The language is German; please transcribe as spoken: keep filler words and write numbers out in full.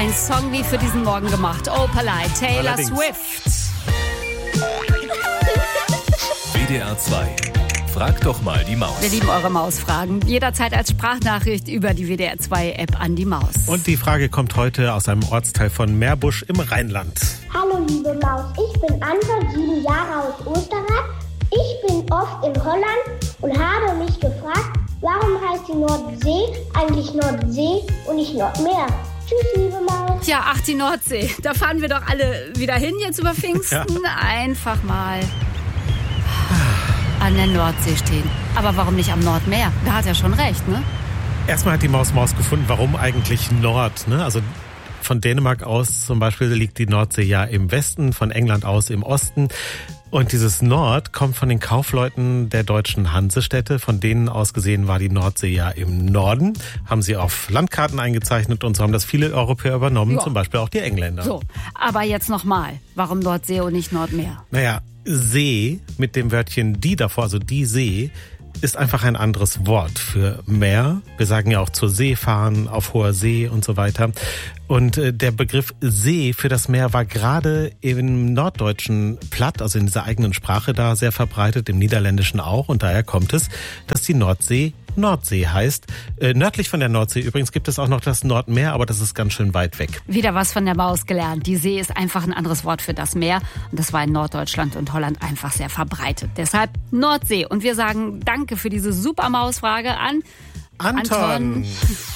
ein Song wie für diesen Morgen gemacht. Opalite, Taylor Allerdings. Swift. W D R zwei. Frag doch mal die Maus. Wir lieben eure Mausfragen. Jederzeit als Sprachnachricht über die W D R zwei App an die Maus. Und die Frage kommt heute aus einem Ortsteil von Meerbusch im Rheinland. Hallo liebe Maus, ich bin Anton, sieben Jahre aus Österreich. Ich bin oft in Holland und habe mich gefragt, warum heißt die Nordsee eigentlich Nordsee und nicht Nordmeer? Tschüss, liebe Maus. Tja, ach, die Nordsee. Da fahren wir doch alle wieder hin jetzt über Pfingsten. Ja. Einfach mal an der Nordsee stehen. Aber warum nicht am Nordmeer? Da hat er schon recht, ne? Erstmal hat die Maus Maus gefunden, warum eigentlich Nord, ne? Also von Dänemark aus zum Beispiel liegt die Nordsee ja im Westen, von England aus im Osten. Und dieses Nord kommt von den Kaufleuten der deutschen Hansestädte. Von denen aus gesehen war die Nordsee ja im Norden. Haben sie auf Landkarten eingezeichnet und so haben das viele Europäer übernommen, ja. Zum Beispiel auch die Engländer. So, aber jetzt nochmal. Warum Nordsee und nicht Nordmeer? Naja, See mit dem Wörtchen die davor, also die See, ist einfach ein anderes Wort für Meer. Wir sagen ja auch zur See fahren, auf hoher See und so weiter. Und äh, der Begriff See für das Meer war gerade im Norddeutschen platt, also in dieser eigenen Sprache da sehr verbreitet, im Niederländischen auch. Und daher kommt es, dass die Nordsee Nordsee heißt. Äh, nördlich von der Nordsee übrigens gibt es auch noch das Nordmeer, aber das ist ganz schön weit weg. Wieder was von der Maus gelernt. Die See ist einfach ein anderes Wort für das Meer. Und das war in Norddeutschland und Holland einfach sehr verbreitet. Deshalb Nordsee. Und wir sagen Danke für diese super Mausfrage an Anton. Anton.